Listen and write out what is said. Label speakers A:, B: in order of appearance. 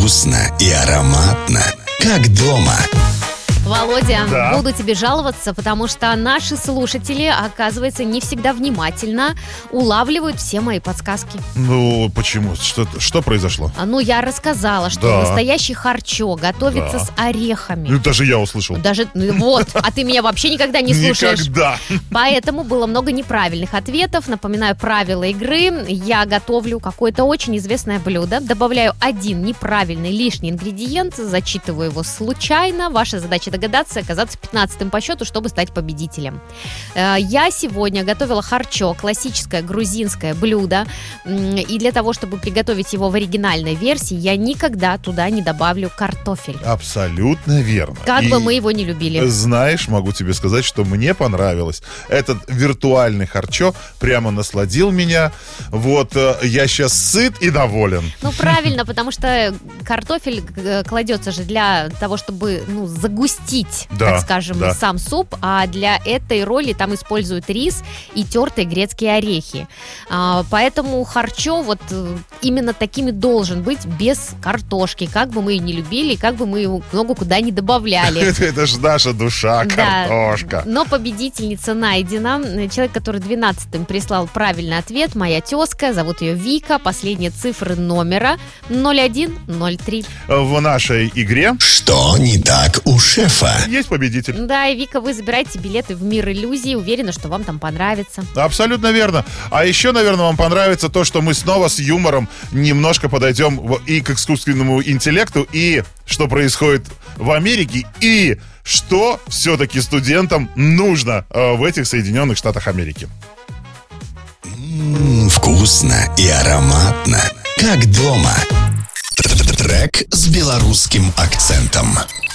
A: Вкусно и ароматно, как дома.
B: Володя,
C: Да.
B: буду тебе жаловаться, потому что наши слушатели, оказывается, не всегда внимательно улавливают все мои подсказки.
C: Ну, почему? Что произошло?
B: Я рассказала, что
C: Да.
B: настоящий харчо готовится
C: Да.
B: с орехами.
C: Ну, даже я услышал.
B: Даже, а ты меня вообще никогда не слушаешь.
C: Никогда.
B: Поэтому было много неправильных ответов. Напоминаю правила игры. Я готовлю какое-то очень известное блюдо, добавляю один неправильный лишний ингредиент, зачитываю его случайно. Ваша задача догадаться и оказаться 15-м по счету, чтобы стать победителем. Я сегодня готовила харчо, классическое грузинское блюдо. И для того, чтобы приготовить его в оригинальной версии, я никогда туда не добавлю картофель.
C: Абсолютно верно.
B: Как
C: И
B: бы мы его не любили.
C: знаешь, могу тебе сказать, что мне понравилось. Этот виртуальный харчо прямо насладил меня. Вот, я сейчас сыт и доволен.
B: Правильно, потому что картофель кладется же для того, чтобы, загустить,
C: Да,
B: так скажем,
C: да.
B: сам суп, а для этой роли там используют рис и тертые грецкие орехи. Поэтому харчо именно таким и должен быть, без картошки, как бы мы ее не любили, как бы мы его много куда не добавляли.
C: Это же наша душа,
B: Да.
C: картошка.
B: Но победительница найдена. Человек, который 12-м прислал правильный ответ, моя тезка, зовут ее Вика. Последние цифры номера 0103.
C: В нашей игре
A: Что не так у шефа?
C: есть победитель.
B: Да, и Вика, вы забираете билеты в мир иллюзий. Уверена, что вам там понравится.
C: Абсолютно верно. А еще, наверное, вам понравится то, что мы снова с юмором немножко подойдем и к искусственному интеллекту, и что происходит в Америке, и что все-таки студентам нужно в этих Соединенных Штатах Америки.
A: Вкусно и ароматно, как дома. Трек с белорусским акцентом.